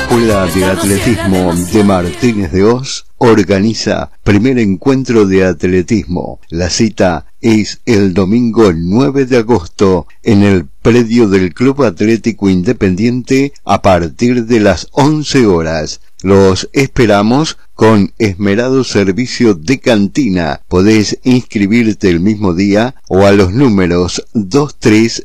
Escuela de Atletismo de Martínez de Oz organiza primer encuentro de atletismo. La cita es el domingo 9 de agosto en el predio del Club Atlético Independiente a partir de las 11 horas. Los esperamos con esmerado servicio de cantina. Podés inscribirte el mismo día o a los números 23